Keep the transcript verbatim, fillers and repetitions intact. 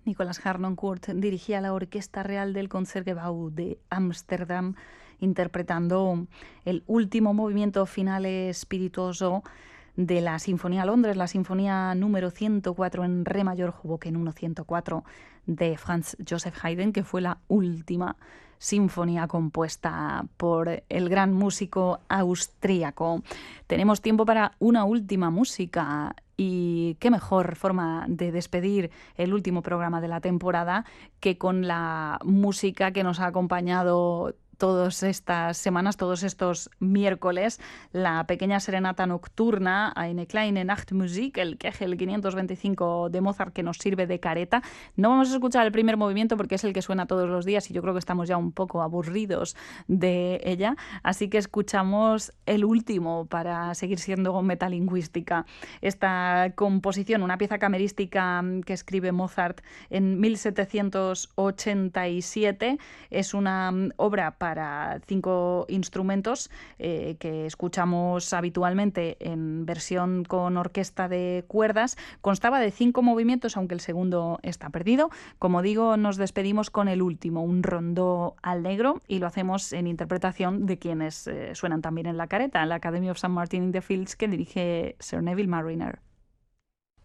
Nicolas Harnoncourt dirigía la Orquesta Real del Concertgebouw de Ámsterdam, interpretando el último movimiento finale spirituoso de la Sinfonía Londres, la Sinfonía número ciento cuatro en re mayor, Hoboken uno ciento cuatro de Franz Joseph Haydn, que fue la última sinfonía compuesta por el gran músico austríaco. Tenemos tiempo para una última música. Y qué mejor forma de despedir el último programa de la temporada que con la música que nos ha acompañado todas estas semanas, todos estos miércoles, la pequeña serenata nocturna, Eine kleine Nachtmusik, el Kegel quinientos veinticinco de Mozart, que nos sirve de careta. No vamos a escuchar el primer movimiento porque es el que suena todos los días y yo creo que estamos ya un poco aburridos de ella, así que escuchamos el último para seguir siendo metalingüística. Esta composición, una pieza camerística que escribe Mozart en mil setecientos ochenta y siete, es una obra para para cinco instrumentos eh, que escuchamos habitualmente en versión con orquesta de cuerdas. Constaba de cinco movimientos, aunque el segundo está perdido. Como digo, nos despedimos con el último, un rondó al negro, y lo hacemos en interpretación de quienes eh, suenan también en la careta, la Academy of Saint Martin in the Fields, que dirige Sir Neville Marriner.